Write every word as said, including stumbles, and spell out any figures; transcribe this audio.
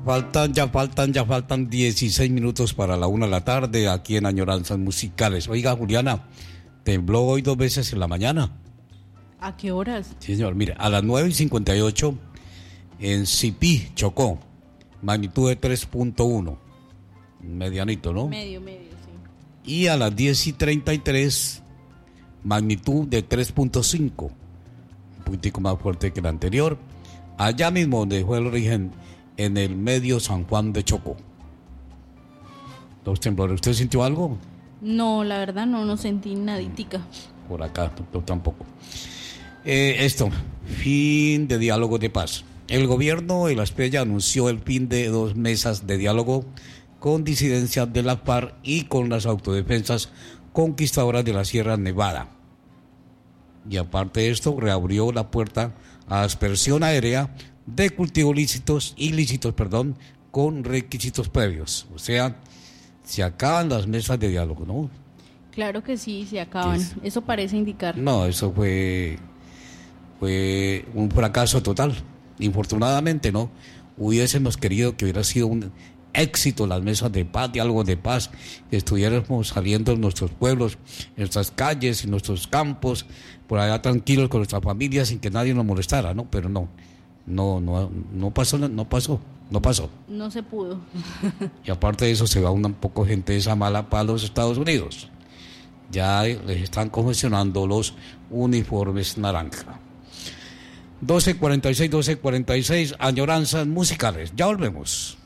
Faltan, ya faltan, ya faltan dieciséis minutos para la una de la tarde aquí en Añoranzas Musicales. Oiga, Juliana, tembló hoy dos veces en la mañana. ¿A qué horas? Sí, señor, mire, a las nueve y cincuenta y ocho en Sipí, Chocó, magnitud de tres punto uno, medianito, ¿no? Medio, medio, sí. Y a las diez y treinta y tres, magnitud de tres punto cinco, un poquitico más fuerte que el anterior. Allá mismo donde fue el origen, en el medio San Juan de Chocó. Dos temblores. ¿Usted sintió algo? No, la verdad no, no sentí naditica. Por acá, yo tampoco. Eh, esto, fin de diálogo de paz. El gobierno de La Espriella anunció el fin de dos mesas de diálogo con disidencias de la FARC y con las autodefensas conquistadoras de la Sierra Nevada. Y aparte de esto, reabrió la puerta a aspersión aérea de cultivos lícitos, ilícitos, perdón, con requisitos previos. O sea, se acaban las mesas de diálogo, ¿no? Claro que sí, se acaban. Es... Eso parece indicar. No, eso fue, fue un fracaso total. Infortunadamente, ¿no? Hubiésemos querido que hubiera sido un éxito las mesas de paz, diálogo de paz, que estuviéramos saliendo en nuestros pueblos, en nuestras calles, en nuestros campos, por allá tranquilos con nuestras familias sin que nadie nos molestara, ¿no? Pero no. No, no, no pasó, no pasó, no pasó. No se pudo. Y aparte de eso se va un poco gente de esa mala para los Estados Unidos. Ya les están congestionando los uniformes naranja. doce cuarenta y seis, doce cuarenta y seis, Añoranzas Musicales. Ya volvemos.